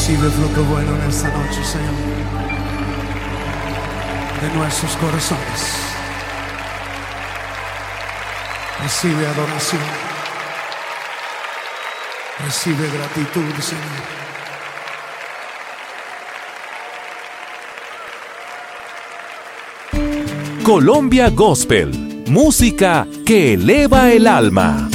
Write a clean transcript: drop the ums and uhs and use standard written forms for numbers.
Recibe fruto bueno en esta noche, Señor, de nuestros corazones. Recibe adoración. Recibe gratitud, Señor. Colombia Gospel, música que eleva el alma.